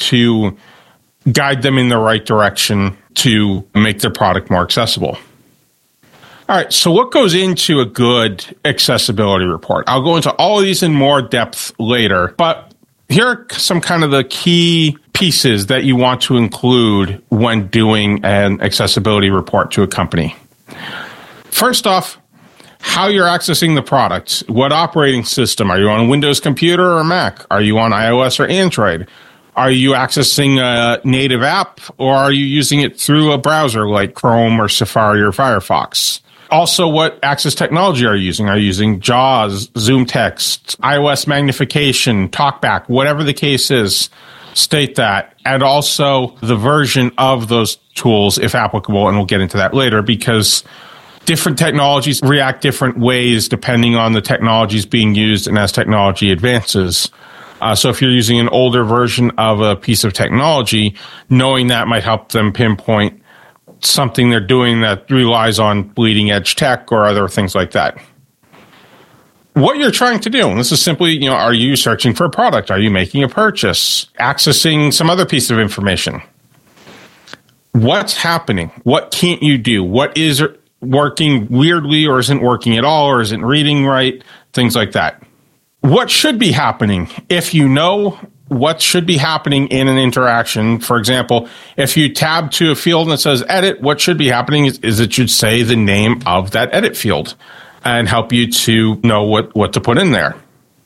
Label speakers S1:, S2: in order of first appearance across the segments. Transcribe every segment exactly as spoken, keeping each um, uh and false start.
S1: to guide them in the right direction to make their product more accessible. All right, so what goes into a good accessibility report? I'll go into all of these in more depth later, but here are some kind of the key pieces that you want to include when doing an accessibility report to a company. First off, how you're accessing the product. What operating system? Are you on a Windows computer or Mac? Are you on iOS or Android? Are you accessing a native app, or are you using it through a browser like Chrome or Safari or Firefox? Also, what access technology are you using? Are you using JAWS, Zoom Text, iOS magnification, TalkBack, whatever the case is, state that. And also the version of those tools, if applicable, and we'll get into that later, because different technologies react different ways depending on the technologies being used and as technology advances. Uh, so if you're using an older version of a piece of technology, knowing that might help them pinpoint something they're doing that relies on bleeding edge tech or other things like that. What you're trying to do, and this is simply, you know, are you searching for a product? Are you making a purchase? Accessing some other piece of information? What's happening? What can't you do? What is working weirdly or isn't working at all or isn't reading right? Things like that. What should be happening? If you know what should be happening in an interaction, for example, if you tab to a field and it says edit, what should be happening is, is it should say the name of that edit field and help you to know what, what to put in there.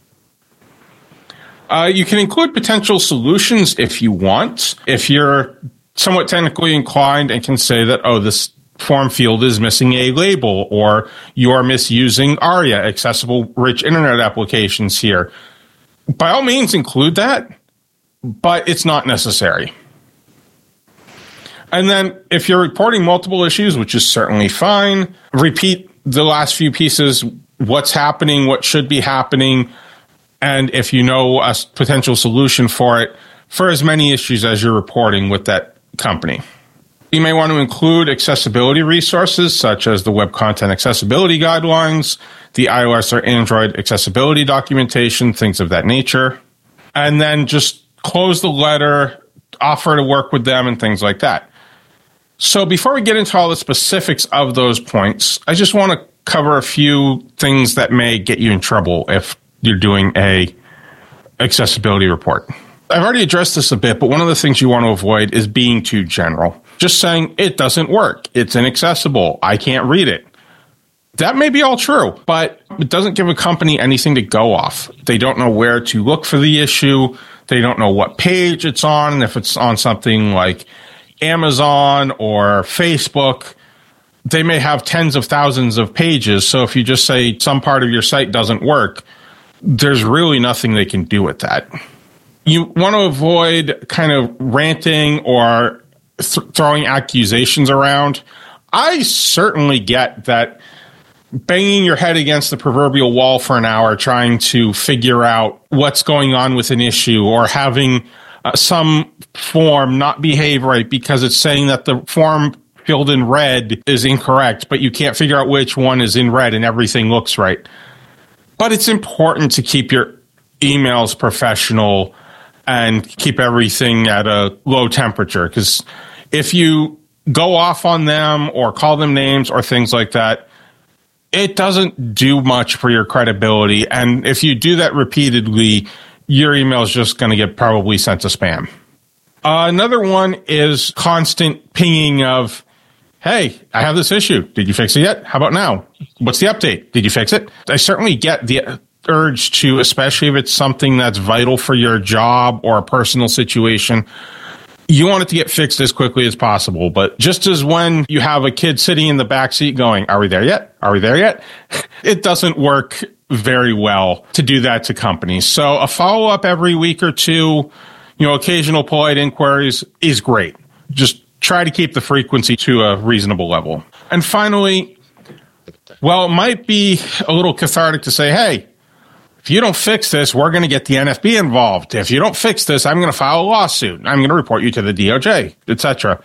S1: Uh, you can include potential solutions if you want. If you're somewhat technically inclined and can say that, oh, this form field is missing a label, or you are misusing ARIA, accessible rich internet applications here. By all means, include that, but it's not necessary. And then if you're reporting multiple issues, which is certainly fine, repeat the last few pieces, what's happening, what should be happening, and if you know a potential solution for it, for as many issues as you're reporting with that company. You may want to include accessibility resources such as the Web Content Accessibility Guidelines, the iOS or Android accessibility documentation, things of that nature. And then just close the letter, offer to work with them, and things like that. So before we get into all the specifics of those points, I just want to cover a few things that may get you in trouble if you're doing a accessibility report. I've already addressed this a bit, but one of the things you want to avoid is being too general. Just saying, it doesn't work, it's inaccessible, I can't read it. That may be all true, but it doesn't give a company anything to go off. They don't know where to look for the issue. They don't know what page it's on. And if it's on something like Amazon or Facebook, they may have tens of thousands of pages. So if you just say some part of your site doesn't work, there's really nothing they can do with that. You want to avoid kind of ranting or th- throwing accusations around. I certainly get that banging your head against the proverbial wall for an hour trying to figure out what's going on with an issue, or having uh, some form not behave right because it's saying that the form filled in red is incorrect, but you can't figure out which one is in red and everything looks right. But it's important to keep your emails professional and keep everything at a low temperature, because if you go off on them or call them names or things like that, it doesn't do much for your credibility. And if you do that repeatedly, your email is just going to get probably sent to spam. Uh, another one is constant pinging of, hey, I have this issue. Did you fix it yet? How about now? What's the update? Did you fix it? I certainly get the urge to, especially if it's something that's vital for your job or a personal situation, you want it to get fixed as quickly as possible. But just as when you have a kid sitting in the back seat going, are we there yet? Are we there yet? It doesn't work very well to do that to companies. So a follow-up every week or two, you know, occasional polite inquiries is great. Just try to keep the frequency to a reasonable level. And finally, well, it might be a little cathartic to say, hey, if you don't fix this, we're going to get the N F B involved. If you don't fix this, I'm going to file a lawsuit. I'm going to report you to the D O J, et cetera.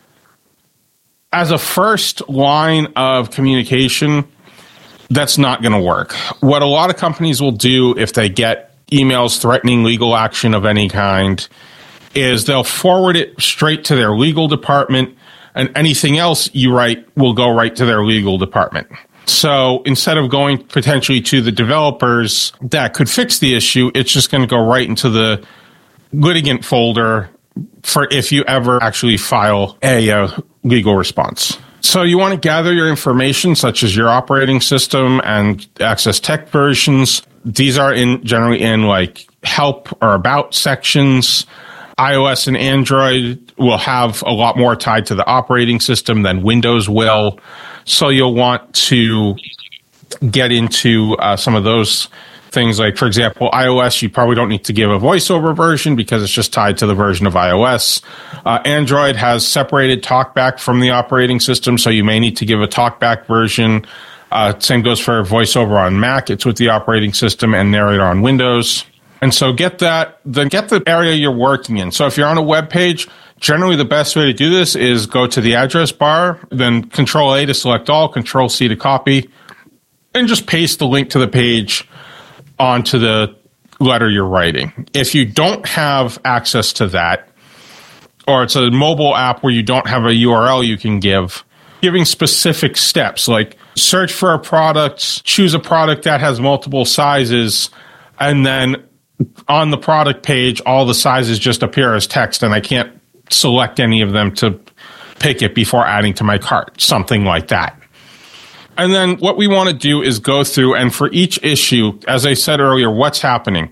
S1: As a first line of communication, that's not going to work. What a lot of companies will do if they get emails threatening legal action of any kind is they'll forward it straight to their legal department, and anything else you write will go right to their legal department. So instead of going potentially to the developers that could fix the issue, it's just going to go right into the litigant folder for if you ever actually file a uh, legal response. So you want to gather your information, such as your operating system and Access Tech versions. These are in generally in like help or about sections. iOS and Android will have a lot more tied to the operating system than Windows will. So you'll want to get into uh, some of those things. Like, for example, iOS, you probably don't need to give a voiceover version because it's just tied to the version of iOS. Uh, Android has separated TalkBack from the operating system, so you may need to give a TalkBack version. Uh, same goes for voiceover on Mac. It's with the operating system, and narrator on Windows. And so get that, then get the area you're working in. So if you're on a web page, generally the best way to do this is go to the address bar, then Control A to select all, Control C to copy, and just paste the link to the page onto the letter you're writing. If you don't have access to that, or it's a mobile app where you don't have a U R L you can give, giving specific steps like search for a product, choose a product that has multiple sizes, and then on the product page, all the sizes just appear as text, and I can't select any of them to pick it before adding to my cart, something like that. And then what we want to do is go through, and for each issue, as I said earlier, what's happening?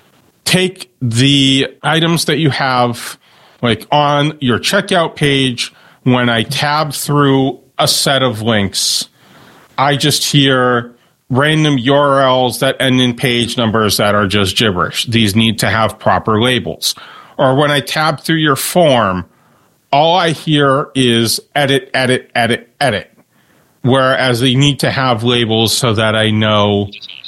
S1: Take the items that you have, like on your checkout page, when I tab through a set of links, I just hear random U R Ls that end in page numbers that are just gibberish. These need to have proper labels. Or when I tab through your form, all I hear is edit, edit, edit, edit. Whereas they need to have labels so that I know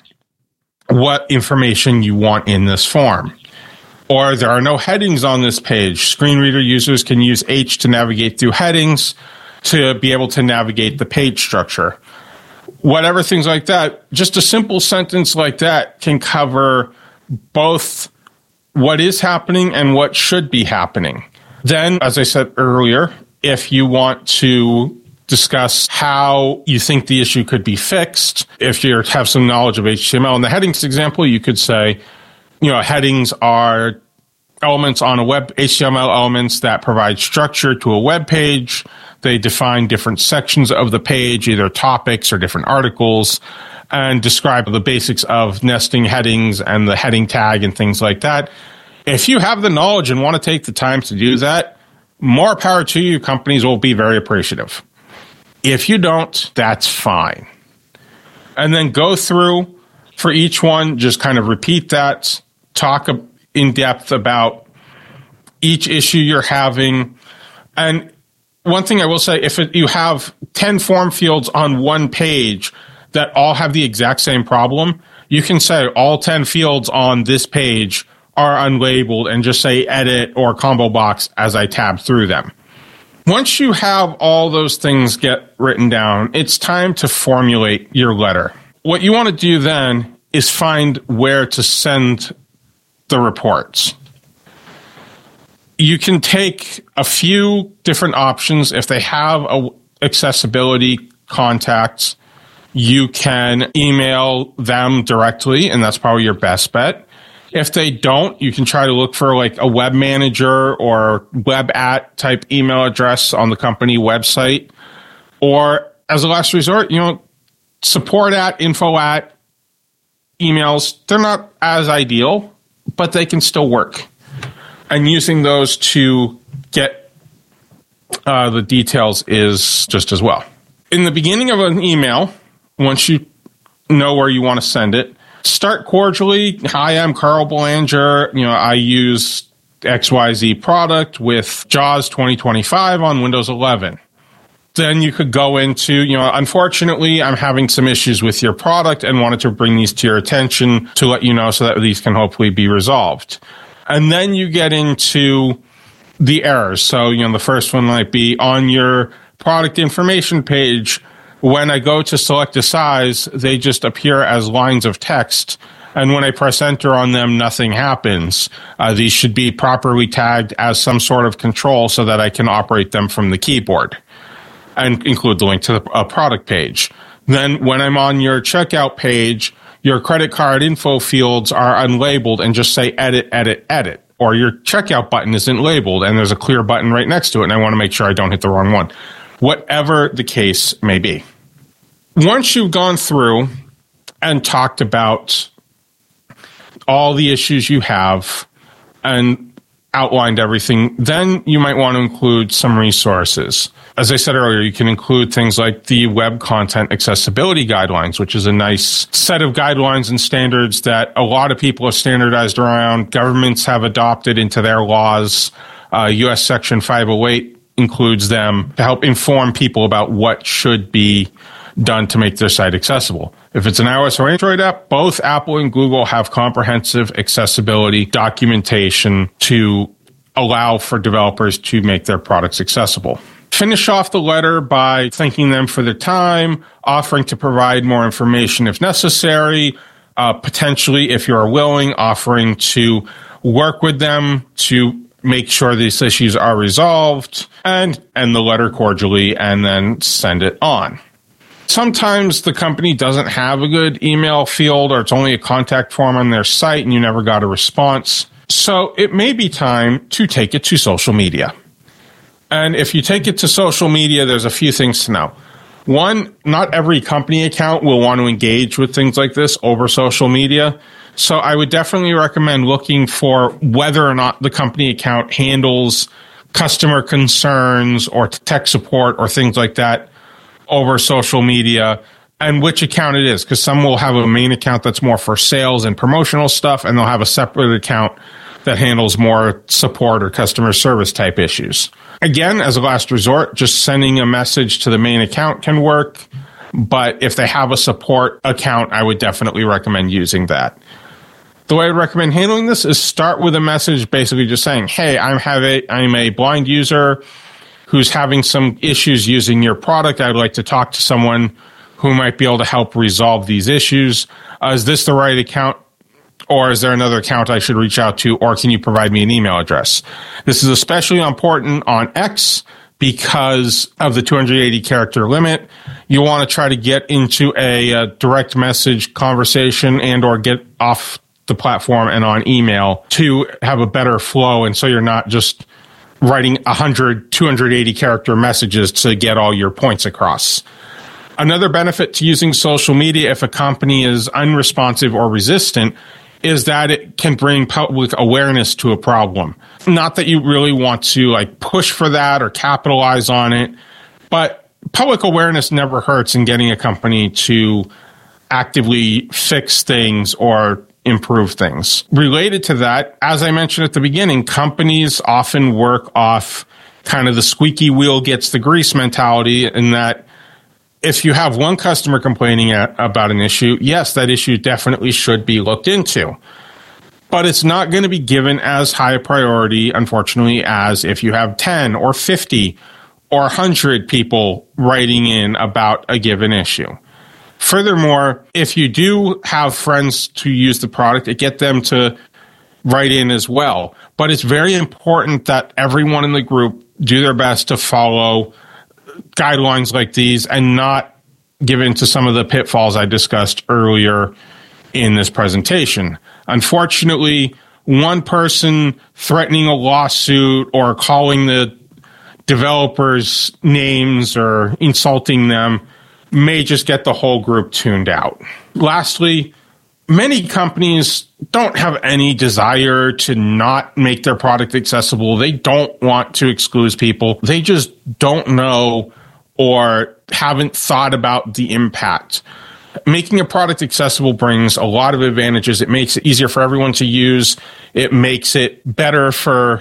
S1: what information you want in this form. Or there are no headings on this page. Screen reader users can use H to navigate through headings to be able to navigate the page structure. Whatever, things like that. Just a simple sentence like that can cover both what is happening and what should be happening. Then, as I said earlier, if you want to discuss how you think the issue could be fixed, if you have some knowledge of H T M L. In the headings example, you could say, you know, headings are elements on a web, H T M L elements that provide structure to a web page. They define different sections of the page, either topics or different articles, and describe the basics of nesting headings and the heading tag and things like that. If you have the knowledge and want to take the time to do that, more power to you. Companies will be very appreciative. If you don't, that's fine. And then go through for each one, just kind of repeat that, talk in depth about each issue you're having. And one thing I will say, if it, you have ten form fields on one page that all have the exact same problem, you can say all ten fields on this page are unlabeled and just say edit or combo box as I tab through them. Once you have all those things get written down, it's time to formulate your letter. What you want to do then is find where to send the reports. You can take a few different options. If they have a accessibility contacts, you can email them directly, and that's probably your best bet. If they don't, you can try to look for like a web manager or web at type email address on the company website. Or as a last resort, you know, support at, info at, emails. They're not as ideal, but they can still work. And using those to get uh, the details is just as well. In the beginning of an email, once you know where you want to send it, start cordially. Hi, I'm Carl Belanger. You know, I use X Y Z product with JAWS twenty twenty-five on Windows eleven. Then you could go into, you know, unfortunately, I'm having some issues with your product and wanted to bring these to your attention to let you know so that these can hopefully be resolved. And then you get into the errors. So, you know, the first one might be on your product information page. When I go to select a size, they just appear as lines of text. And when I press enter on them, nothing happens. Uh, these should be properly tagged as some sort of control so that I can operate them from the keyboard and include the link to the uh, product page. Then when I'm on your checkout page, your credit card info fields are unlabeled and just say edit, edit, edit. Or your checkout button isn't labeled and there's a clear button right next to it and I want to make sure I don't hit the wrong one. Whatever the case may be. Once you've gone through and talked about all the issues you have and outlined everything, then you might want to include some resources. As I said earlier, you can include things like the Web Content Accessibility Guidelines, which is a nice set of guidelines and standards that a lot of people have standardized around. Governments have adopted into their laws. Uh, U S Section five oh eight includes them to help inform people about what should be done to make their site accessible. If it's an iOS or Android app, both Apple and Google have comprehensive accessibility documentation to allow for developers to make their products accessible. Finish off the letter by thanking them for their time, offering to provide more information if necessary, uh, potentially, if you're willing, offering to work with them to make sure these issues are resolved, and end the letter cordially, and then send it on. Sometimes the company doesn't have a good email field, or it's only a contact form on their site and you never got a response. So it may be time to take it to social media. And if you take it to social media, there's a few things to know. One, not every company account will want to engage with things like this over social media. So I would definitely recommend looking for whether or not the company account handles customer concerns or tech support or things like that over social media, and which account it is, because some will have a main account that's more for sales and promotional stuff, and they'll have a separate account that handles more support or customer service type issues. Again, as a last resort, just sending a message to the main account can work, but if they have a support account, I would definitely recommend using that. The way I recommend handling this is start with a message basically just saying, hey, I'm have a, I'm a blind user who's having some issues using your product. I'd like to talk to someone who might be able to help resolve these issues. Uh, is this the right account, or is there another account I should reach out to, or can you provide me an email address? This is especially important on X because of the two hundred eighty character limit. You want to try to get into a, a direct message conversation and or get off the platform and on email to have a better flow, and so you're not just writing one hundred, two hundred eighty character messages to get all your points across. Another benefit to using social media if a company is unresponsive or resistant is that it can bring public awareness to a problem. Not that you really want to like push for that or capitalize on it, but public awareness never hurts in getting a company to actively fix things or improve things. Related to that, as I mentioned at the beginning, companies often work off kind of the squeaky wheel gets the grease mentality, in that if you have one customer complaining at, about an issue, yes, that issue definitely should be looked into. But it's not going to be given as high a priority, unfortunately, as if you have ten or fifty or one hundred people writing in about a given issue. Furthermore, if you do have friends to use the product, get them to write in as well. But it's very important that everyone in the group do their best to follow guidelines like these and not give in to some of the pitfalls I discussed earlier in this presentation. Unfortunately, one person threatening a lawsuit or calling the developers names or insulting them may just get the whole group tuned out. Lastly, many companies don't have any desire to not make their product accessible. They don't want to exclude people. They just don't know or haven't thought about the impact. Making a product accessible brings a lot of advantages. It makes it easier for everyone to use. It makes it better for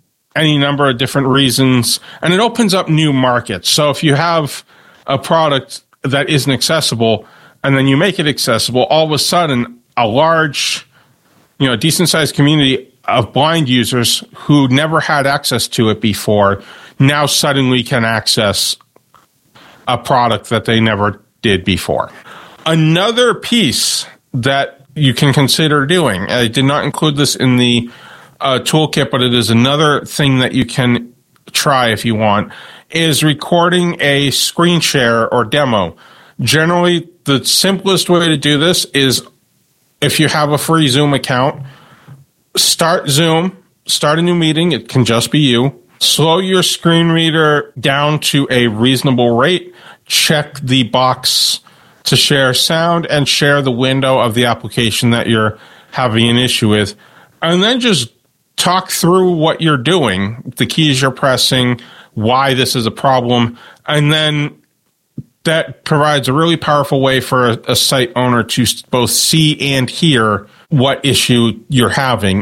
S1: any number of different reasons, and it opens up new markets. So if you have a product that isn't accessible, and then you make it accessible, all of a sudden, a large, you know, decent-sized community of blind users who never had access to it before now suddenly can access a product that they never did before. Another piece that you can consider doing. I did not include this in the uh, toolkit, but it is another thing that you can try if you want, is recording a screen share or demo. Generally, the simplest way to do this is if you have a free Zoom account, start Zoom, start a new meeting. It can just be you. Slow your screen reader down to a reasonable rate. Check the box to share sound and share the window of the application that you're having an issue with. And then just talk through what you're doing, the keys you're pressing, why this is a problem. And then that provides a really powerful way for a, a site owner to both see and hear what issue you're having.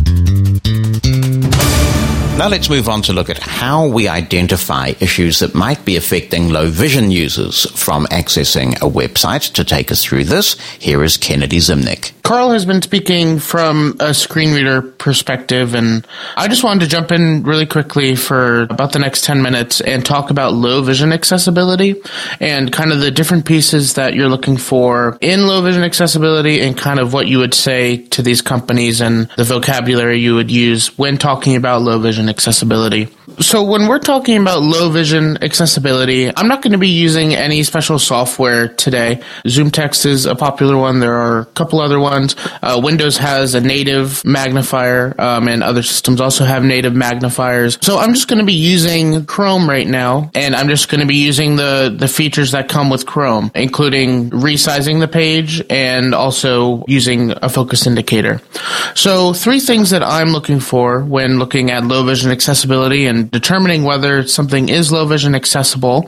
S2: Now let's move on to look at how we identify issues that might be affecting low vision users from accessing a website. To take us through this, here is Kennedy Zimnick.
S3: Carl has been speaking from a screen reader perspective, and I just wanted to jump in really quickly for about the next ten minutes and talk about low vision accessibility and kind of the different pieces that you're looking for in low vision accessibility and kind of what you would say to these companies and the vocabulary you would use when talking about low vision accessibility. So when we're talking about low vision accessibility, I'm not going to be using any special software today. ZoomText is a popular one. There are a couple other ones. Uh, Windows has a native magnifier, um, and other systems also have native magnifiers. So I'm just going to be using Chrome right now, and I'm just going to be using the, the features that come with Chrome, including resizing the page and also using a focus indicator. So three things that I'm looking for when looking at low vision accessibility and determining whether something is low vision accessible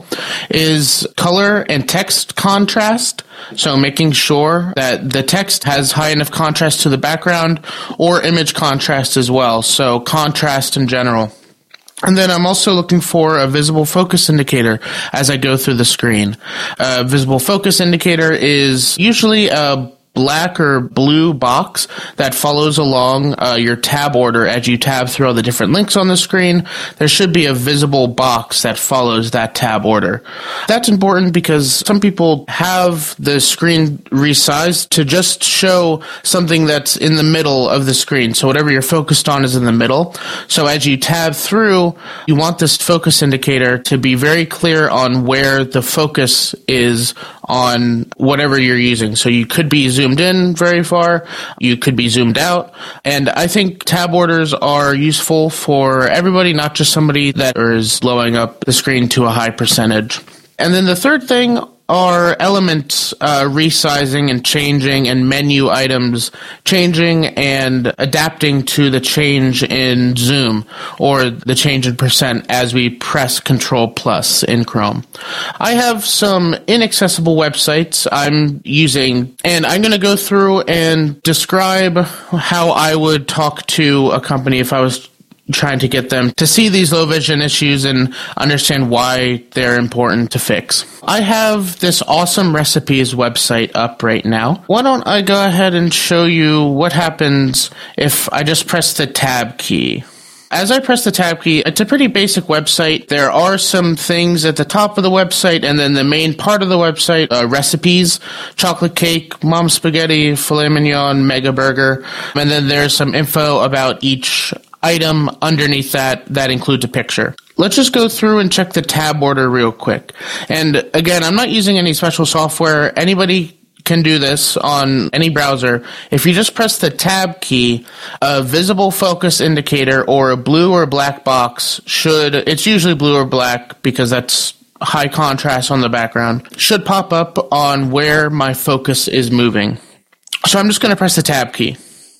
S3: is color and text contrast. So making sure that the text has high enough contrast to the background, or image contrast as well. So contrast in general. And then I'm also looking for a visible focus indicator as I go through the screen. A visible focus indicator is usually a black or blue box that follows along uh, your tab order as you tab through all the different links on the screen. There should be a visible box that follows that tab order. That's important because some people have the screen resized to just show something that's in the middle of the screen. So whatever you're focused on is in the middle. So as you tab through, you want this focus indicator to be very clear on where the focus is on whatever you're using. So you could be zoomed in very far, you could be zoomed out, and I think tab orders are useful for everybody, not just somebody that is blowing up the screen to a high percentage. And then the third thing are elements uh, resizing and changing, and menu items changing and adapting to the change in zoom or the change in percent as we press Control plus in Chrome. I have some inaccessible websites I'm using, and I'm going to go through and describe how I would talk to a company if I was trying to get them to see these low vision issues and understand why they're important to fix. I have this awesome recipes website up right now. Why don't I go ahead and show you what happens if I just press the tab key. As I press the tab key, it's a pretty basic website. There are some things at the top of the website, and then the main part of the website, uh, recipes, chocolate cake, mom spaghetti, filet mignon, mega burger, and then there's some info about each item underneath that that includes a picture. Let's just go through and check the tab order real quick. And again, I'm not using any special software. Anybody can do this on any browser. If you just press the tab key, a visible focus indicator or a blue or black box should, it's usually blue or black because that's high contrast on the background, should pop up on where my focus is moving. So I'm just going to press the tab key.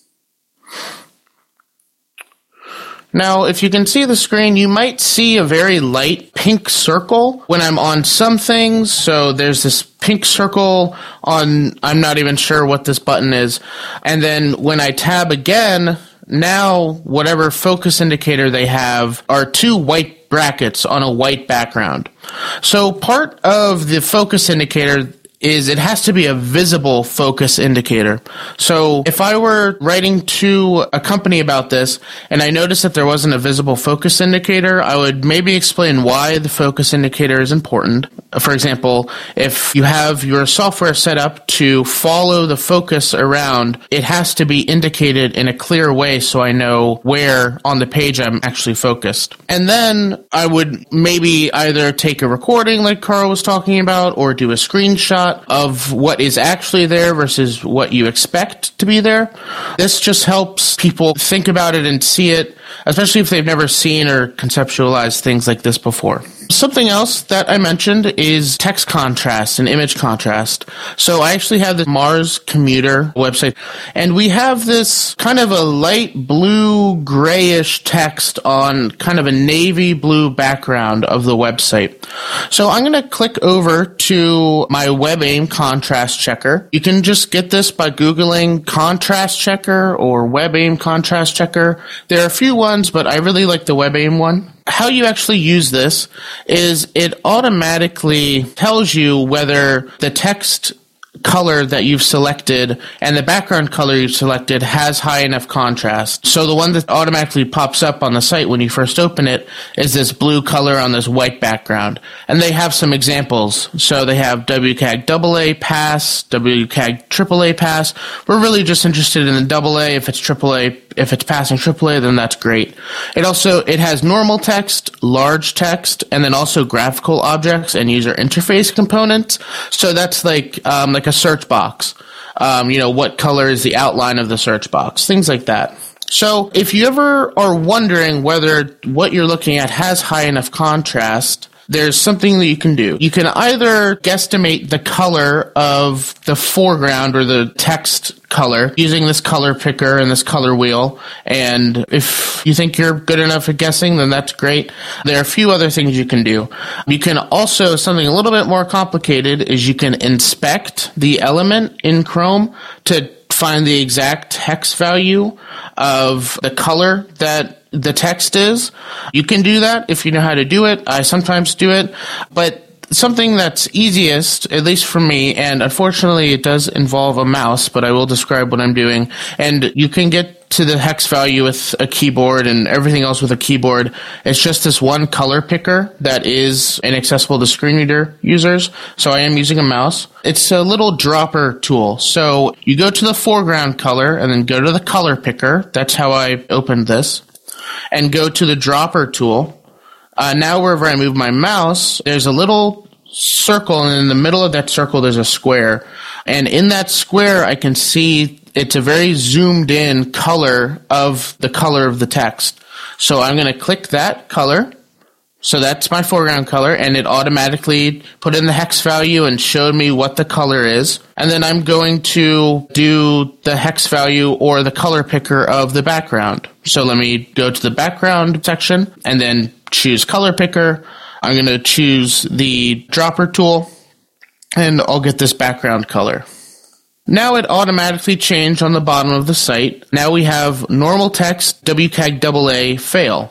S3: Now, if you can see the screen, you might see a very light pink circle when I'm on some things. So there's this pink circle on, I'm not even sure what this button is. And then when I tab again, now whatever focus indicator they have are two white brackets on a white background. So part of the focus indicator is it has to be a visible focus indicator. So if I were writing to a company about this and I noticed that there wasn't a visible focus indicator, I would maybe explain why the focus indicator is important. For example, if you have your software set up to follow the focus around, it has to be indicated in a clear way so I know where on the page I'm actually focused. And then I would maybe either take a recording like Carl was talking about or do a screenshot of what is actually there versus what you expect to be there. This just helps people think about it and see it, especially if they've never seen or conceptualized things like this before. Something else that I mentioned is text contrast and image contrast. So I actually have the Mars Commuter website, and we have this kind of a light blue grayish text on kind of a navy blue background of the website. So I'm going to click over to my WebAIM contrast checker. You can just get this by Googling contrast checker or WebAIM contrast checker. There are a few ones, but I really like the WebAIM one. How you actually use this is it automatically tells you whether the text color that you've selected and the background color you've selected has high enough contrast. So the one that automatically pops up on the site when you first open it is this blue color on this white background. And they have some examples. So they have W CAG double A pass, W CAG triple A pass. We're really just interested in the double A. If it's triple A, if it's passing triple A, then that's great. It also, it has normal text, large text, and then also graphical objects and user interface components. So that's like, um, like a search box. Um, you know, what color is the outline of the search box? Things like that. So if you ever are wondering whether what you're looking at has high enough contrast, there's something that you can do. You can either guesstimate the color of the foreground or the text color using this color picker and this color wheel. And if you think you're good enough at guessing, then that's great. There are a few other things you can do. You can also, something a little bit more complicated, is you can inspect the element in Chrome to find the exact hex value of the color that the text is. You can do that if you know how to do it. I sometimes do it, but something that's easiest, at least for me, and unfortunately it does involve a mouse, but I will describe what I'm doing, and you can get to the hex value with a keyboard and everything else with a keyboard. It's just this one color picker that is inaccessible to screen reader users, so I am using a mouse. It's a little dropper tool. So you go to the foreground color and then go to the color picker. That's how I opened this. And go to the dropper tool. Uh, now wherever I move my mouse, there's a little circle, and in the middle of that circle there's a square. And in that square I can see it's a very zoomed in color of the color of the text. So I'm going to click that color. So that's my foreground color, and it automatically put in the hex value and showed me what the color is. And then I'm going to do the hex value or the color picker of the background. So let me go to the background section and then choose color picker. I'm going to choose the dropper tool, and I'll get this background color. Now it automatically changed on the bottom of the site. Now we have normal text, W CAG double A, fail.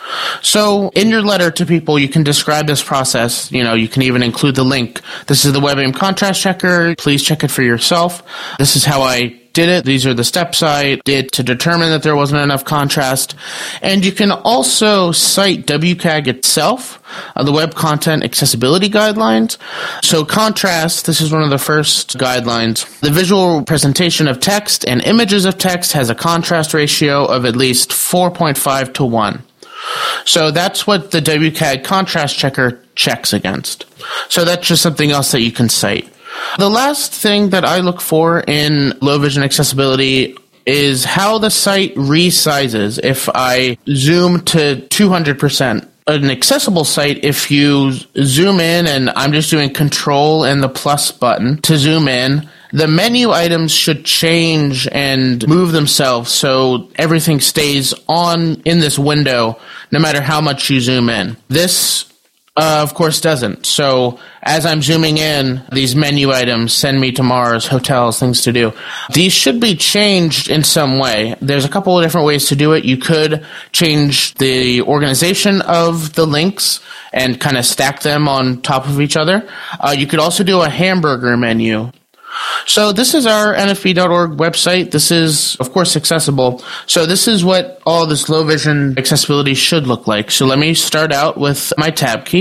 S3: So in your letter to people, you can describe this process. You know, you can even include the link. This is the WebAIM contrast checker. Please check it for yourself. This is how I did it. These are the steps I did to determine that there wasn't enough contrast. And you can also cite W CAG itself, uh, the Web Content Accessibility Guidelines. So contrast, this is one of the first guidelines. The visual presentation of text and images of text has a contrast ratio of at least four point five to one. So that's what the W CAG contrast checker checks against. So that's just something else that you can cite. The last thing that I look for in low vision accessibility is how the site resizes if I zoom to two hundred percent. An accessible site, if you zoom in, and I'm just doing control and the plus button to zoom in, the menu items should change and move themselves so everything stays on in this window no matter how much you zoom in. This, uh, of course, doesn't. So as I'm zooming in, these menu items send me to Mars, hotels, things to do. These should be changed in some way. There's a couple of different ways to do it. You could change the organization of the links and kind of stack them on top of each other. Uh, you could also do a hamburger menu. So this is our N F B dot org website. This is, of course, accessible. So this is what all this low vision accessibility should look like. So let me start out with my tab key.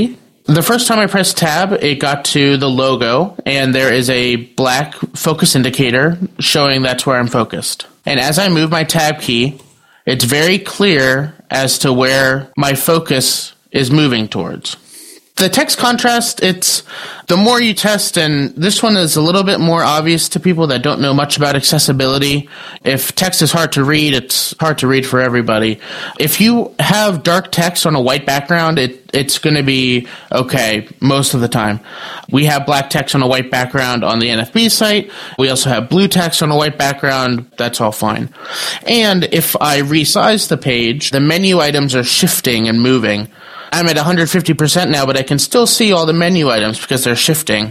S3: The first time I pressed tab, it got to the logo, and there is a black focus indicator showing that's where I'm focused. And as I move my tab key, it's very clear as to where my focus is moving towards. The text contrast, it's the more you test, and this one is a little bit more obvious to people that don't know much about accessibility. If text is hard to read, it's hard to read for everybody. If you have dark text on a white background, it it's going to be okay most of the time. We have black text on a white background on the N F B site. We also have blue text on a white background. That's all fine. And if I resize the page, the menu items are shifting and moving. I'm at one hundred fifty percent now, but I can still see all the menu items because they're shifting.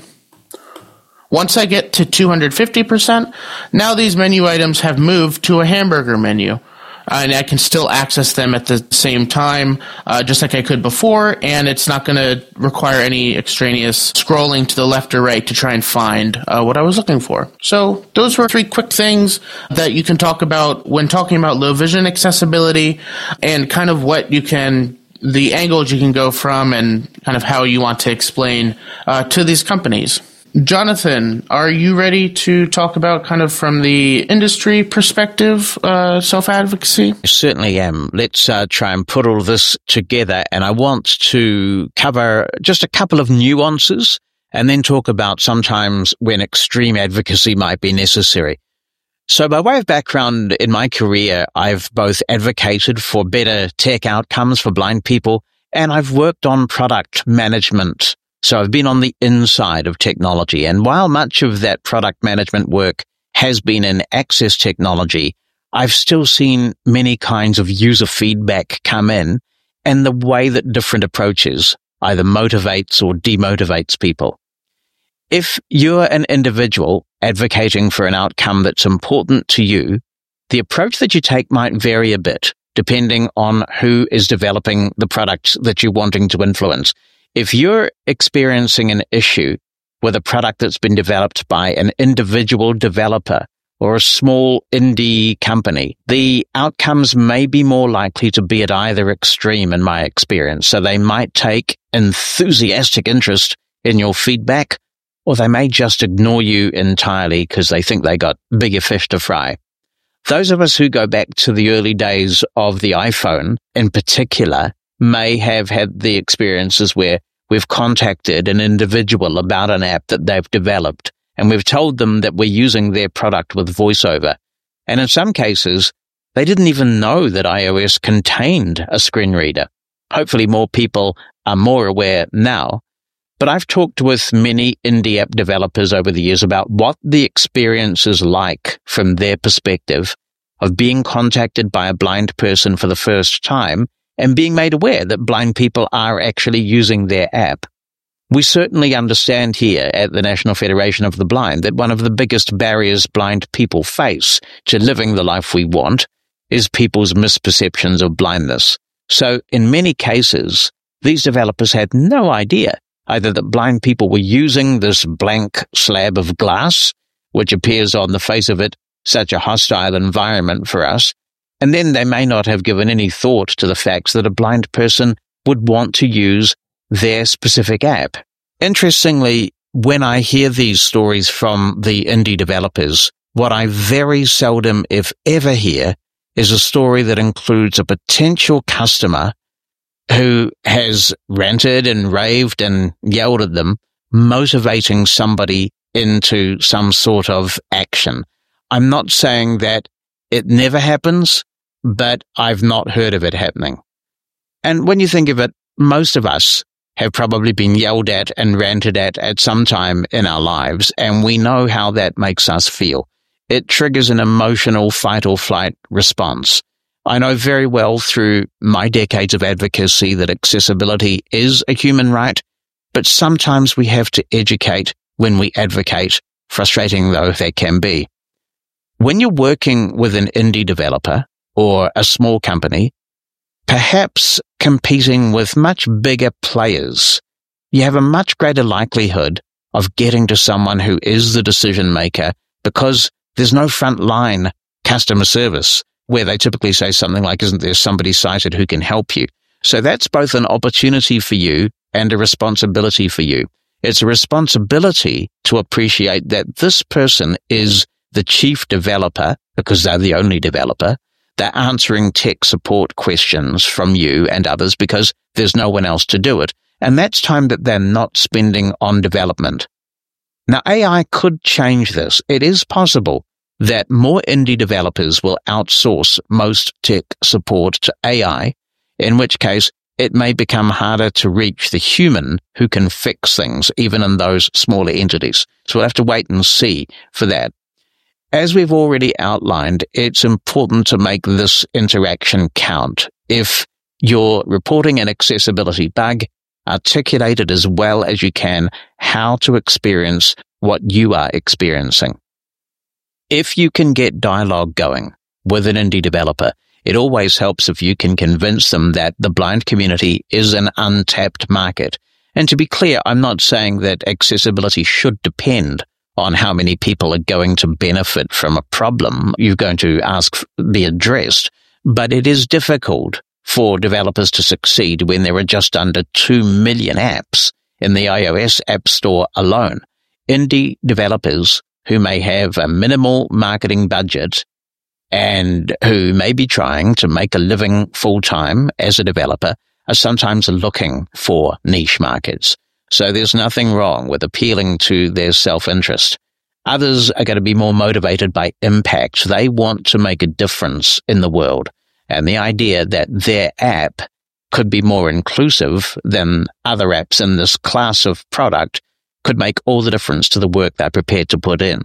S3: Once I get to two hundred fifty percent, now these menu items have moved to a hamburger menu. Uh, and I can still access them at the same time, uh, just like I could before, and it's not going to require any extraneous scrolling to the left or right to try and find uh, what I was looking for. So those were three quick things that you can talk about when talking about low vision accessibility and kind of what you can, the angles you can go from and kind of how you want to explain uh, to these companies. Jonathan, are you ready to talk about kind of from the industry perspective, uh, self-advocacy?
S2: I certainly am. Let's uh, try and put all this together. And I want to cover just a couple of nuances and then talk about sometimes when extreme advocacy might be necessary. So by way of background, in my career, I've both advocated for better tech outcomes for blind people, and I've worked on product management. So I've been on the inside of technology. And while much of that product management work has been in access technology, I've still seen many kinds of user feedback come in and the way that different approaches either motivates or demotivates people. If you're an individual advocating for an outcome that's important to you, the approach that you take might vary a bit depending on who is developing the products that you're wanting to influence. If you're experiencing an issue with a product that's been developed by an individual developer or a small indie company, the outcomes may be more likely to be at either extreme in my experience. So they might take enthusiastic interest in your feedback, or they may just ignore you entirely because they think they got bigger fish to fry. Those of us who go back to the early days of the iPhone in particular may have had the experiences where we've contacted an individual about an app that they've developed, and we've told them that we're using their product with VoiceOver. And in some cases, they didn't even know that iOS contained a screen reader. Hopefully more people are more aware now. But I've talked with many indie app developers over the years about what the experience is like from their perspective of being contacted by a blind person for the first time and being made aware that blind people are actually using their app. We certainly understand here at the National Federation of the Blind that one of the biggest barriers blind people face to living the life we want is people's misperceptions of blindness. So in many cases, these developers had no idea either that blind people were using this blank slab of glass, which appears on the face of it such a hostile environment for us, and then they may not have given any thought to the fact that a blind person would want to use their specific app. Interestingly, when I hear these stories from the indie developers, what I very seldom, if ever, hear is a story that includes a potential customer who has ranted and raved and yelled at them, motivating somebody into some sort of action. I'm not saying that it never happens, but I've not heard of it happening. And when you think of it, most of us have probably been yelled at and ranted at at some time in our lives, and we know how that makes us feel. It triggers an emotional fight or flight response. I know very well through my decades of advocacy that accessibility is a human right, but sometimes we have to educate when we advocate, frustrating though that can be. When you're working with an indie developer or a small company, perhaps competing with much bigger players, you have a much greater likelihood of getting to someone who is the decision maker because there's no frontline customer service where they typically say something like, isn't there somebody sighted who can help you? So that's both an opportunity for you and a responsibility for you. It's a responsibility to appreciate that this person is the chief developer, because they're the only developer. They're answering tech support questions from you and others because there's no one else to do it. And that's time that they're not spending on development. Now, A I could change this. It is possible that more indie developers will outsource most tech support to A I, in which case it may become harder to reach the human who can fix things, even in those smaller entities. So we'll have to wait and see for that. As we've already outlined, it's important to make this interaction count. If you're reporting an accessibility bug, articulate it as well as you can how to experience what you are experiencing. If you can get dialogue going with an indie developer, it always helps if you can convince them that the blind community is an untapped market. And to be clear, I'm not saying that accessibility should depend on how many people are going to benefit from a problem you're going to ask be addressed, but it is difficult for developers to succeed when there are just under two million apps in the iOS App Store alone. Indie developers who may have a minimal marketing budget and who may be trying to make a living full-time as a developer are sometimes looking for niche markets. So there's nothing wrong with appealing to their self-interest. Others are going to be more motivated by impact. They want to make a difference in the world. And the idea that their app could be more inclusive than other apps in this class of product could make all the difference to the work they're prepared to put in.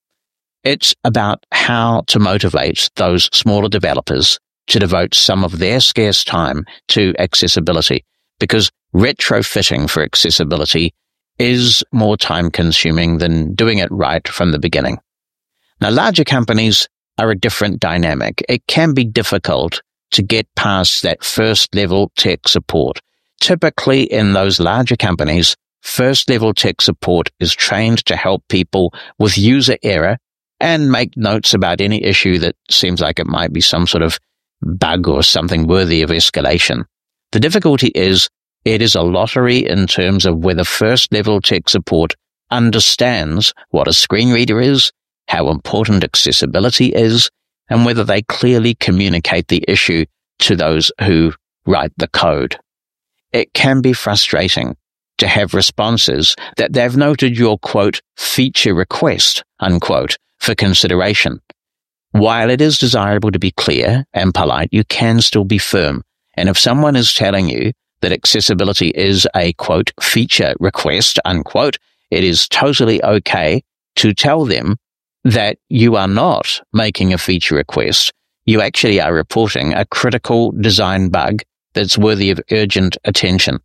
S2: It's about how to motivate those smaller developers to devote some of their scarce time to accessibility, because retrofitting for accessibility is more time-consuming than doing it right from the beginning. Now, larger companies are a different dynamic. It can be difficult to get past that first-level tech support. Typically, in those larger companies, first-level tech support is trained to help people with user error and make notes about any issue that seems like it might be some sort of bug or something worthy of escalation. The difficulty is it is a lottery in terms of whether first-level tech support understands what a screen reader is, how important accessibility is, and whether they clearly communicate the issue to those who write the code. It can be frustrating to have responses that they've noted your, quote, feature request, unquote, for consideration. While it is desirable to be clear and polite, you can still be firm. And if someone is telling you that accessibility is a, quote, feature request, unquote, it is totally okay to tell them that you are not making a feature request. You actually are reporting a critical design bug that's worthy of urgent attention.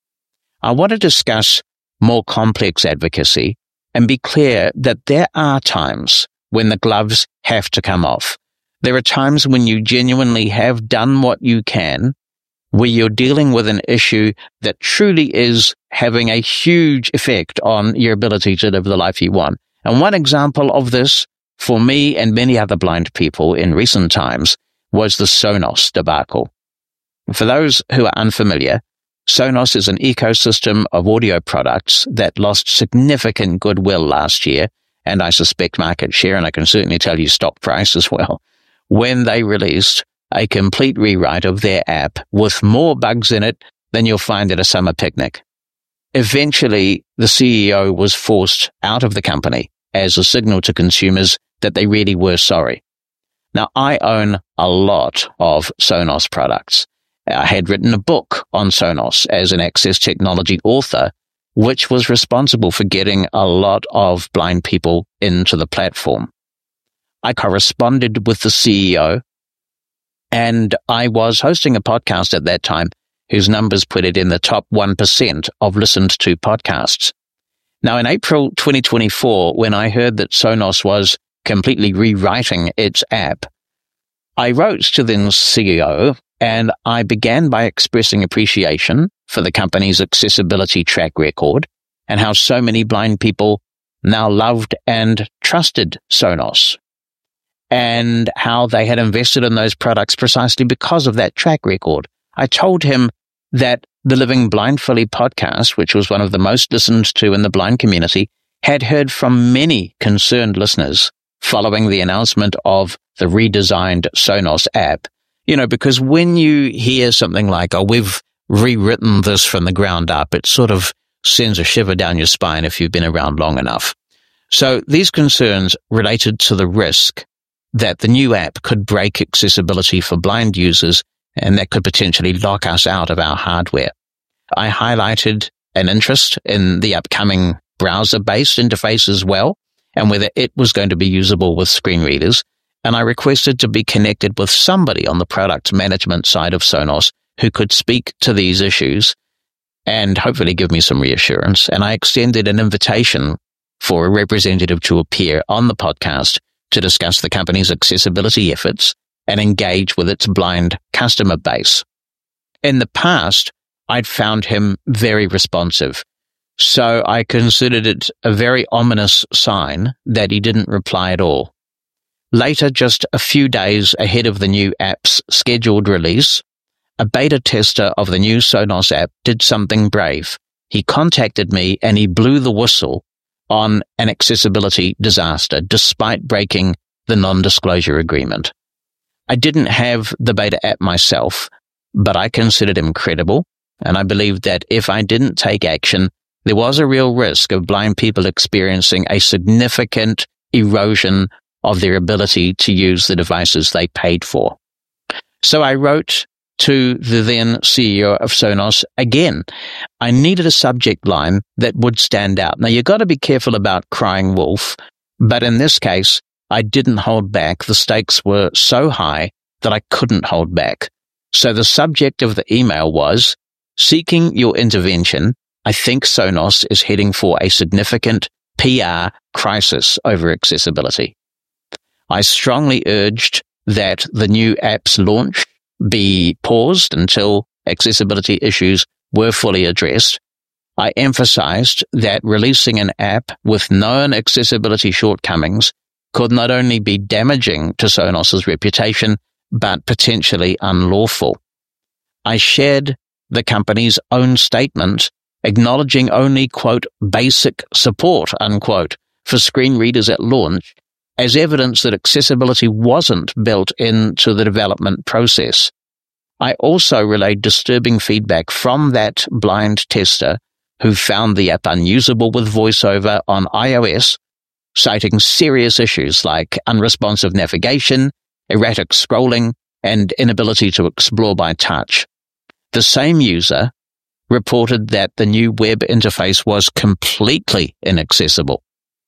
S2: I want to discuss more complex advocacy and be clear that there are times when the gloves have to come off. There are times when you genuinely have done what you can, where you're dealing with an issue that truly is having a huge effect on your ability to live the life you want. And one example of this, for me and many other blind people in recent times, was the Sonos debacle. For those who are unfamiliar, Sonos is an ecosystem of audio products that lost significant goodwill last year, and I suspect market share, and I can certainly tell you stock price as well, when they released a complete rewrite of their app with more bugs in it than you'll find at a summer picnic. Eventually, the C E O was forced out of the company as a signal to consumers that they really were sorry. Now, I own a lot of Sonos products. I had written a book on Sonos as an access technology author, which was responsible for getting a lot of blind people into the platform. I corresponded with the C E O, and I was hosting a podcast at that time whose numbers put it in the top one percent of listened to podcasts. Now, in April twenty twenty-four, when I heard that Sonos was completely rewriting its app, I wrote to the C E O and I began by expressing appreciation for the company's accessibility track record and how so many blind people now loved and trusted Sonos, and how they had invested in those products precisely because of that track record. I told him that the Living Blindfully podcast, which was one of the most listened to in the blind community, had heard from many concerned listeners following the announcement of the redesigned Sonos app. You know, because when you hear something like, oh, we've rewritten this from the ground up, it sort of sends a shiver down your spine if you've been around long enough. So these concerns related to the risk that the new app could break accessibility for blind users and that could potentially lock us out of our hardware. I highlighted an interest in the upcoming browser-based interface as well, and whether it was going to be usable with screen readers, and I requested to be connected with somebody on the product management side of Sonos who could speak to these issues and hopefully give me some reassurance. And I extended an invitation for a representative to appear on the podcast to discuss the company's accessibility efforts and engage with its blind customer base. In the past, I'd found him very responsive, so I considered it a very ominous sign that he didn't reply at all. Later, just a few days ahead of the new app's scheduled release, a beta tester of the new Sonos app did something brave. He contacted me and he blew the whistle on an accessibility disaster, despite breaking the non-disclosure agreement. I didn't have the beta app myself, but I considered him credible, and I believed that if I didn't take action, there was a real risk of blind people experiencing a significant erosion of their ability to use the devices they paid for. So I wrote to the then C E O of Sonos again. I needed a subject line that would stand out. Now, you've got to be careful about crying wolf, but in this case, I didn't hold back. The stakes were so high that I couldn't hold back. So the subject of the email was, seeking your intervention, I think Sonos is heading for a significant P R crisis over accessibility. I strongly urged that the new app's launch be paused until accessibility issues were fully addressed. I emphasized that releasing an app with known accessibility shortcomings could not only be damaging to Sonos's reputation, but potentially unlawful. I shared the company's own statement acknowledging only, quote, basic support, unquote, for screen readers at launch as evidence that accessibility wasn't built into the development process. I also relayed disturbing feedback from that blind tester who found the app unusable with VoiceOver on iOS, citing serious issues like unresponsive navigation, erratic scrolling, and inability to explore by touch. The same user reported that the new web interface was completely inaccessible.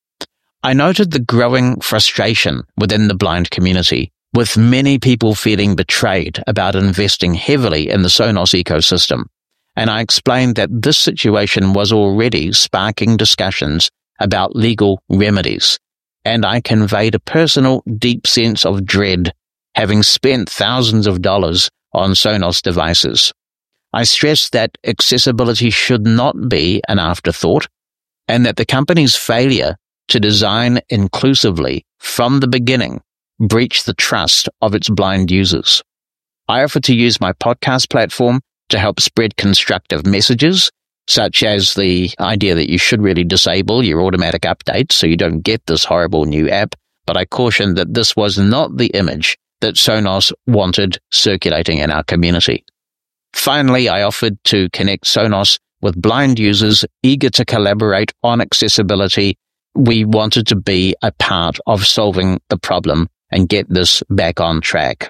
S2: I noted the growing frustration within the blind community, with many people feeling betrayed about investing heavily in the Sonos ecosystem, and I explained that this situation was already sparking discussions about legal remedies, and I conveyed a personal deep sense of dread, having spent thousands of dollars on Sonos devices. I stressed that accessibility should not be an afterthought, and that the company's failure to design inclusively from the beginning breached the trust of its blind users. I offered to use my podcast platform to help spread constructive messages, such as the idea that you should really disable your automatic updates so you don't get this horrible new app, but I cautioned that this was not the image that Sonos wanted circulating in our community. Finally, I offered to connect Sonos with blind users eager to collaborate on accessibility. We wanted to be a part of solving the problem and get this back on track.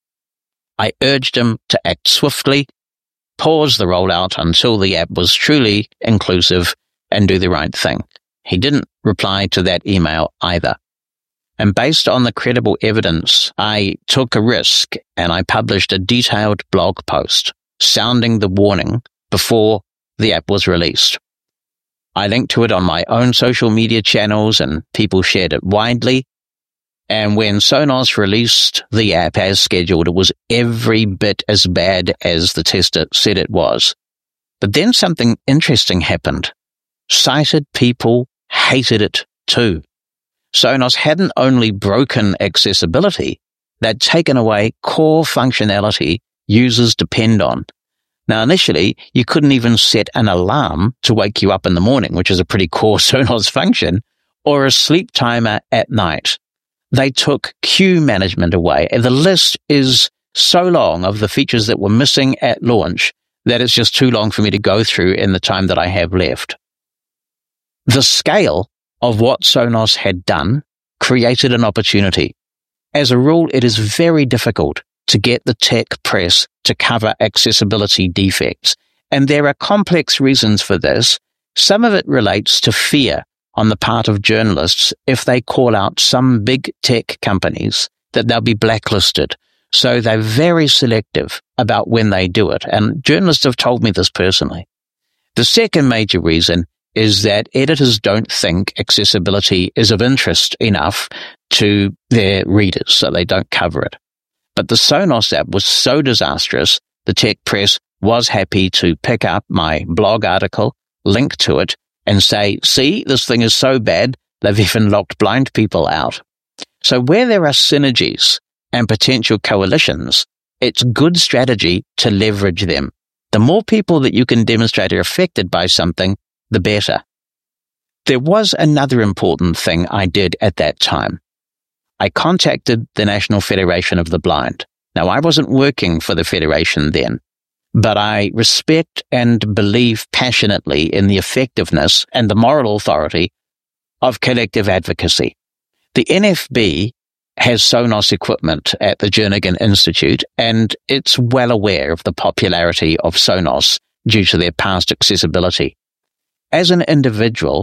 S2: I urged him to act swiftly, pause the rollout until the app was truly inclusive, and do the right thing. He didn't reply to that email either. And based on the credible evidence, I took a risk and I published a detailed blog post sounding the warning before the app was released. I linked to it on my own social media channels and people shared it widely. And when Sonos released the app as scheduled, it was every bit as bad as the tester said it was. But then something interesting happened. Sighted people hated it too. Sonos hadn't only broken accessibility, they'd taken away core functionality users depend on. Now, initially, you couldn't even set an alarm to wake you up in the morning, which is a pretty core Sonos function, or a sleep timer at night. They took queue management away, and the list is so long of the features that were missing at launch that it's just too long for me to go through in the time that I have left. The scale of what Sonos had done created an opportunity. As a rule, it is very difficult to get the tech press to cover accessibility defects, and there are complex reasons for this. Some of it relates to fear on the part of journalists if they call out some big tech companies that they'll be blacklisted. So they're very selective about when they do it, and journalists have told me this personally. The second major reason is that editors don't think accessibility is of interest enough to their readers, so they don't cover it. But the Sonos app was so disastrous, the tech press was happy to pick up my blog article, link to it, and say, see, this thing is so bad, they've even locked blind people out. So where there are synergies and potential coalitions, it's good strategy to leverage them. The more people that you can demonstrate are affected by something, the better. There was another important thing I did at that time. I contacted the National Federation of the Blind. Now, I wasn't working for the Federation then, but I respect and believe passionately in the effectiveness and the moral authority of collective advocacy. The N F B has Sonos equipment at the Jernigan Institute, and it's well aware of the popularity of Sonos due to their past accessibility. As an individual,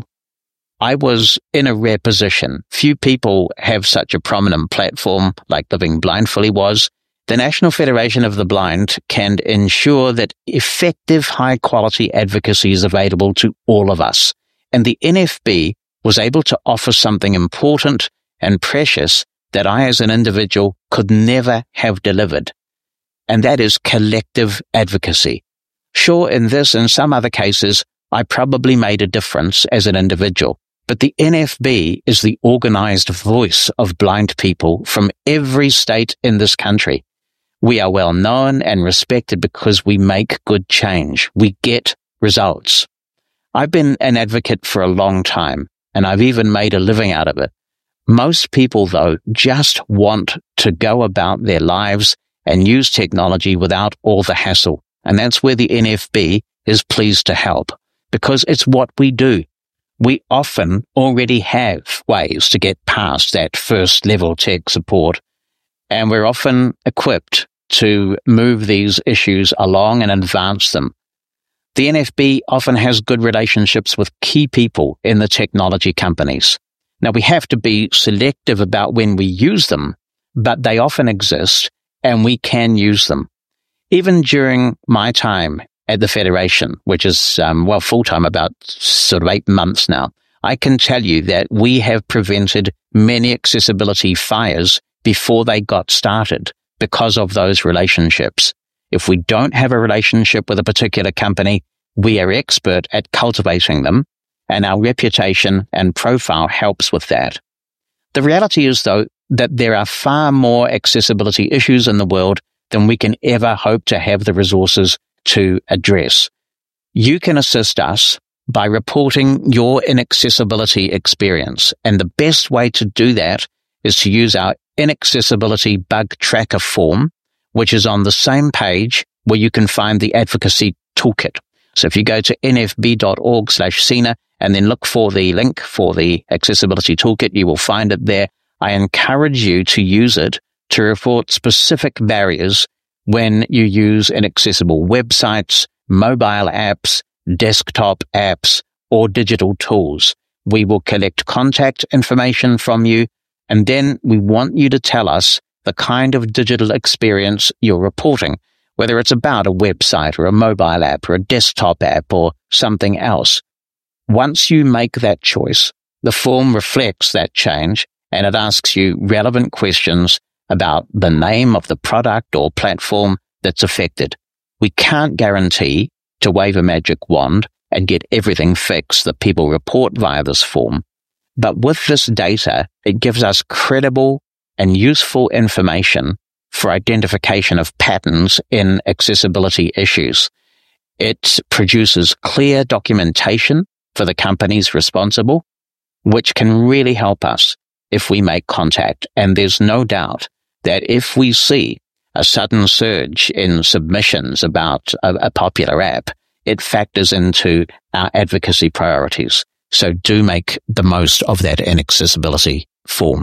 S2: I was in a rare position. Few people have such a prominent platform like Living Blindfully was. The National Federation of the Blind can ensure that effective, high-quality advocacy is available to all of us. And the N F B was able to offer something important and precious that I as an individual could never have delivered. And that is collective advocacy. Sure, in this and some other cases, I probably made a difference as an individual. But the N F B is the organized voice of blind people from every state in this country. We are well known and respected because we make good change. We get results. I've been an advocate for a long time, and I've even made a living out of it. Most people, though, just want to go about their lives and use technology without all the hassle. And that's where the N F B is pleased to help, because it's what we do. We often already have ways to get past that first level tech support, and we're often equipped to move these issues along and advance them. The N F B often has good relationships with key people in the technology companies. Now, we have to be selective about when we use them, but they often exist and we can use them. Even during my time at the Federation, which is, um, well, full-time, about sort of eight months now, I can tell you that we have prevented many accessibility fires before they got started because of those relationships. If we don't have a relationship with a particular company, we are expert at cultivating them, and our reputation and profile helps with that. The reality is, though, that there are far more accessibility issues in the world than we can ever hope to have the resources to address. You can assist us by reporting your inaccessibility experience, and the best way to do that is to use our inaccessibility bug tracker form, which is on the same page where you can find the advocacy toolkit. So if you go to nfb.org slash SINA and then look for the link for the accessibility toolkit, you will find it there. I encourage you to use it to report specific barriers when you use inaccessible websites, mobile apps, desktop apps, or digital tools. We will collect contact information from you, and then we want you to tell us the kind of digital experience you're reporting, whether it's about a website or a mobile app or a desktop app or something else. Once you make that choice, the form reflects that change, and it asks you relevant questions about the name of the product or platform that's affected. We can't guarantee to wave a magic wand and get everything fixed that people report via this form. But with this data, it gives us credible and useful information for identification of patterns in accessibility issues. It produces clear documentation for the companies responsible, which can really help us if we make contact. And there's no doubt that if we see a sudden surge in submissions about a, a popular app, it factors into our advocacy priorities. So do make the most of that inaccessibility form.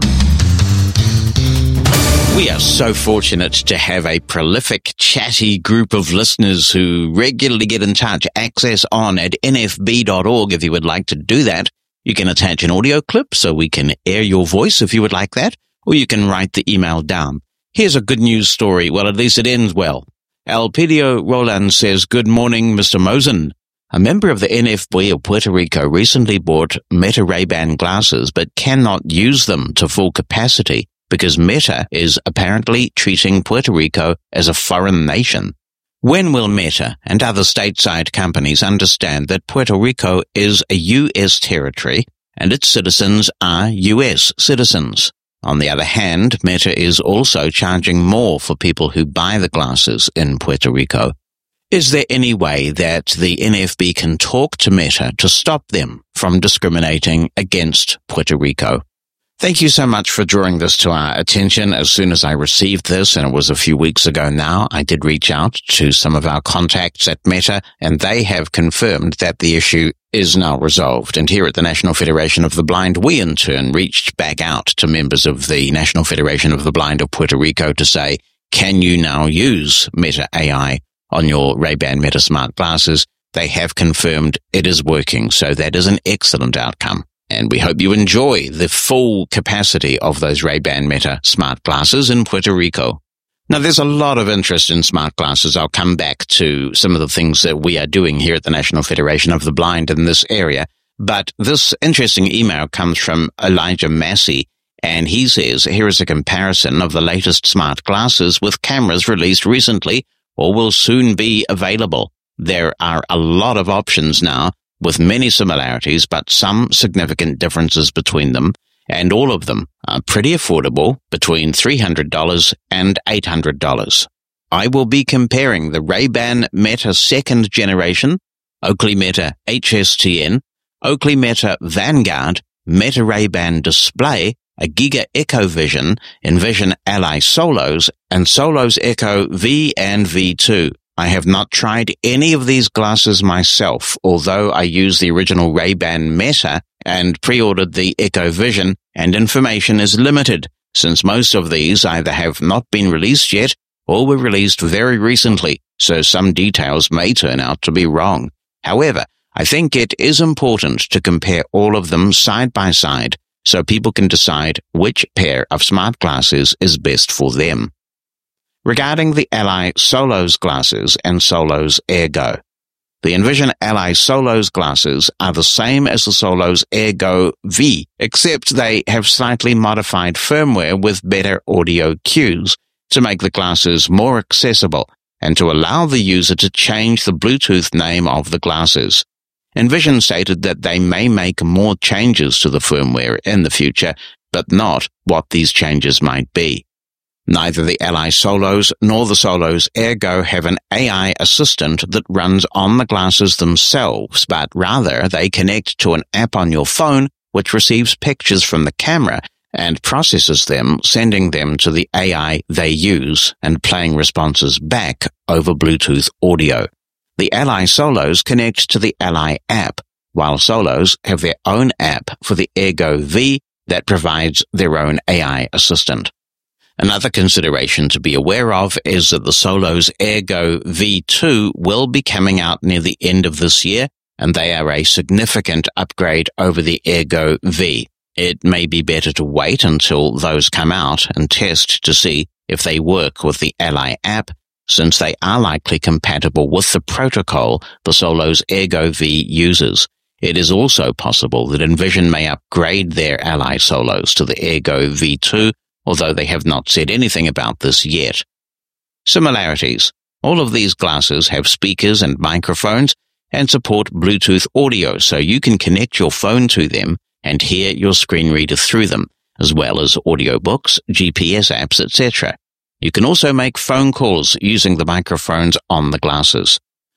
S2: We are so fortunate to have a prolific, chatty group of listeners who regularly get in touch. Access on at n f b dot org if you would like to do that. You can attach an audio clip so we can air your voice if you would like that, or you can write the email down. Here's a good news story. Well, at least it ends well. Elpidio Roland says, "Good morning, Mister Mosen. A member of the N F B of Puerto Rico recently bought Meta Ray-Ban glasses but cannot use them to full capacity because Meta is apparently treating Puerto Rico as a foreign nation. When will Meta and other stateside companies understand that Puerto Rico is a U S territory and its citizens are U S citizens? On the other hand, Meta is also charging more for people who buy the glasses in Puerto Rico. Is there any way that the N F B can talk to Meta to stop them from discriminating against Puerto Rico?" Thank you so much for drawing this to our attention. As soon as I received this, and it was a few weeks ago now, I did reach out to some of our contacts at Meta, and they have confirmed that the issue is now resolved. And here at the National Federation of the Blind, we in turn reached back out to members of the National Federation of the Blind of Puerto Rico to say, can you now use Meta A I on your Ray-Ban Meta smart glasses? They have confirmed it is working, so that is an excellent outcome. And we hope you enjoy the full capacity of those Ray-Ban Meta smart glasses in Puerto Rico. Now, there's a lot of interest in smart glasses. I'll come back to some of the things that we are doing here at the National Federation of the Blind in this area. But this interesting email comes from Elijah Massey, and he says, here is a comparison of the latest smart glasses with cameras released recently or will soon be available. There are a lot of options now, with many similarities, but some significant differences between them, and all of them are pretty affordable, between three hundred dollars and eight hundred dollars. I will be comparing the Ray-Ban Meta second generation, Oakley Meta H S T N, Oakley Meta Vanguard, Meta Ray-Ban Display, a Giga Echo Vision, Envision Ally Solos, and Solos Echo V and V two. I have not tried any of these glasses myself, although I use the original Ray-Ban Meta and pre-ordered the Echo Vision, and information is limited, since most of these either have not been released yet or were released very recently, so some details may turn out to be wrong. However, I think it is important to compare all of them side by side so people can decide which pair of smart glasses is best for them. Regarding the Ally Solos glasses and Solos Ergo, the Envision Ally Solos glasses are the same as the Solos Ergo V, except they have slightly modified firmware with better audio cues to make the glasses more accessible and to allow the user to change the Bluetooth name of the glasses. Envision stated that they may make more changes to the firmware in the future, but not what these changes might be. Neither the Ally Solos nor the Solos Ergo have an A I assistant that runs on the glasses themselves, but rather they connect to an app on your phone which receives pictures from the camera and processes them, sending them to the A I they use and playing responses back over Bluetooth audio. The Ally Solos connect to the Ally app, while Solos have their own app for the Ergo V that provides their own A I assistant. Another consideration to be aware of is that the Solos Ergo V two will be coming out near the end of this year, and they are a significant upgrade over the Ergo V. It may be better to wait until those come out and test to see if they work with the Ally app, since they are likely compatible with the protocol the Solos Ergo V uses. It is also possible that Envision may upgrade their Ally Solos to the Ergo V two, although they have not said anything about this yet. Similarities. All of these glasses have speakers and microphones and support Bluetooth audio, so you can connect your phone to them and hear your screen reader through them, as well as audiobooks, G P S apps, et cetera. You can also make phone calls using the microphones on the glasses.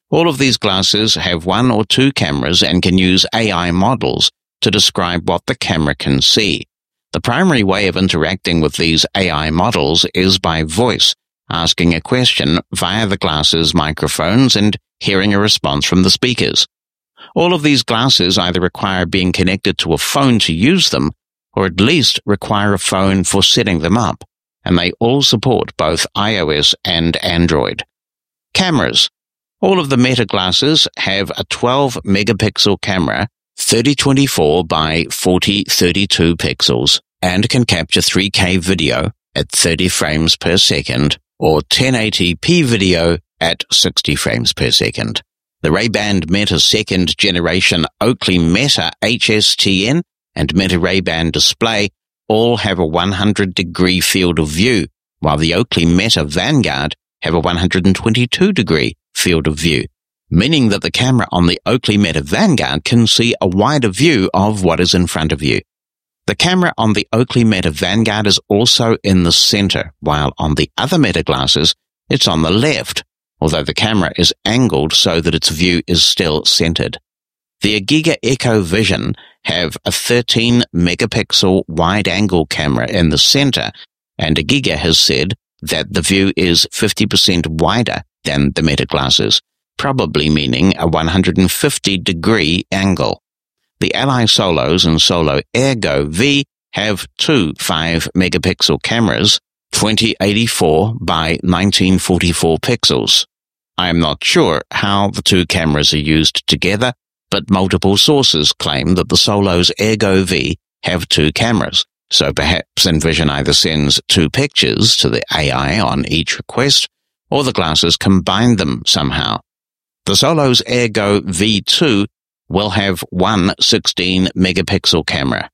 S2: All of these glasses have one or two cameras and can use A I models to describe what the camera can see. The primary way of interacting with these A I models is by voice, asking a question via the glasses' microphones and hearing a response from the speakers. All of these glasses either require being connected to a phone to use them, or at least require a phone for setting them up, and they all support both iOS and Android. Cameras. All of the Meta glasses have a twelve megapixel camera, thirty twenty-four by forty thirty-two pixels, and can capture three K video at thirty frames per second or ten eighty p video at sixty frames per second. The Ray-Ban Meta second generation Oakley Meta H S T N and Meta Ray-Ban display all have a one hundred degree field of view, while the Oakley Meta Vanguard have a one hundred twenty-two degree field of view, meaning that the camera on the Oakley Meta Vanguard can see a wider view of what is in front of you. The camera on the Oakley Meta Vanguard is also in the center, while on the other Meta glasses, it's on the left, although the camera is angled so that its view is still centered. The Agiga Echo Vision have a thirteen megapixel wide-angle camera in the center, and Agiga has said that the view is fifty percent wider than the Meta glasses, probably meaning a one hundred fifty degree angle. The Ally Solos and Solo Ergo V have two five megapixel cameras, twenty eighty-four by nineteen forty-four pixels. I am not sure how the two cameras are used together, but multiple sources claim that the Solos Ergo V have two cameras, so perhaps Envision either sends two pictures to the A I on each request, or the glasses combine them somehow. The Solos Ergo V two will have one sixteen megapixel camera.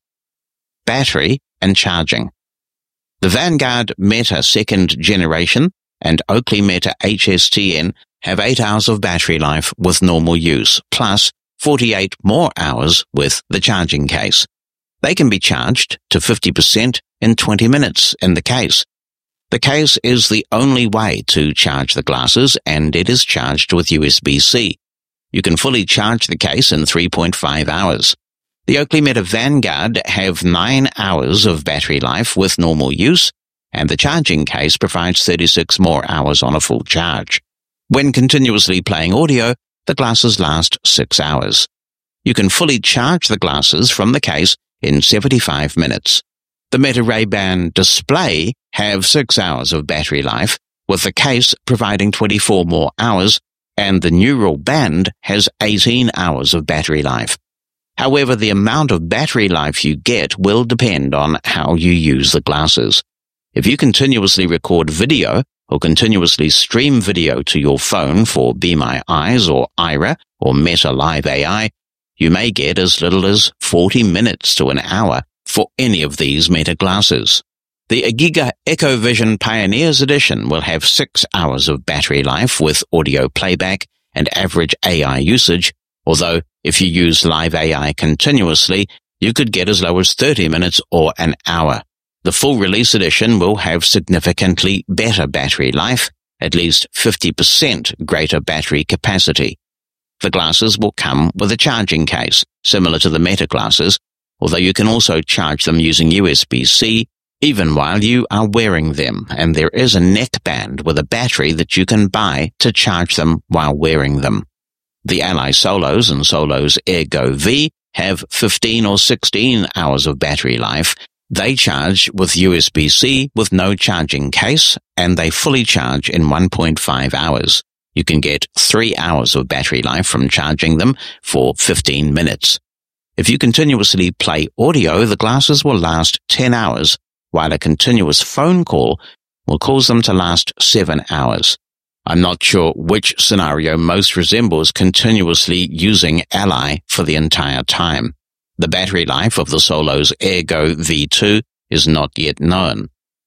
S2: Battery and charging. The Vanguard Meta second generation and Oakley Meta H S T N have eight hours of battery life with normal use, plus forty-eight more hours with the charging case. They can be charged to fifty percent in twenty minutes in the case. The case is the only way to charge the glasses, and it is charged with U S B C. You can fully charge the case in three point five hours. The Oakley Meta Vanguard have nine hours of battery life with normal use, and the charging case provides thirty-six more hours on a full charge. When continuously playing audio, the glasses last six hours. You can fully charge the glasses from the case in seventy-five minutes. The Meta Ray-Ban display have six hours of battery life, with the case providing twenty-four more hours, and the Neural Band has eighteen hours of battery life. However, the amount of battery life you get will depend on how you use the glasses. If you continuously record video or continuously stream video to your phone for Be My Eyes or Aira or Meta Live A I, you may get as little as forty minutes to an hour for any of these Meta glasses. The Agiga Echo Vision Pioneers Edition will have six hours of battery life with audio playback and average A I usage, although if you use Live A I continuously, you could get as low as thirty minutes or an hour. The full release edition will have significantly better battery life, at least fifty percent greater battery capacity. The glasses will come with a charging case, similar to the Meta glasses, although you can also charge them using U S B C, even while you are wearing them, and there is a neckband with a battery that you can buy to charge them while wearing them. The Ally Solos and Solos Ergo V have fifteen or sixteen hours of battery life. They charge with U S B C with no charging case, and they fully charge in one point five hours. You can get three hours of battery life from charging them for fifteen minutes. If you continuously play audio, the glasses will last ten hours, while a continuous phone call will cause them to last seven hours. I'm not sure which scenario most resembles continuously using Ally for the entire time. The battery life of the Solos Ergo V two is not yet known.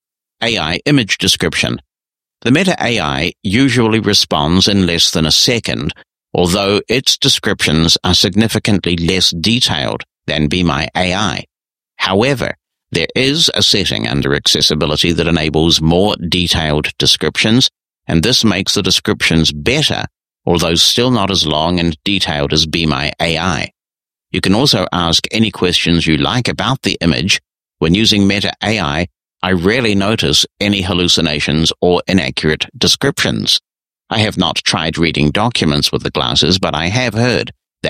S2: A I image description. The Meta A I usually responds in less than a second, although its descriptions are significantly less detailed than Be My A I. However, there is a setting under accessibility that enables more detailed descriptions, and this makes the descriptions better although still not as long and detailed as Be My A I. You can also ask any questions you like about the image. When using Meta A I, I rarely notice any hallucinations or inaccurate descriptions. I have not tried reading documents with the glasses, but I have heard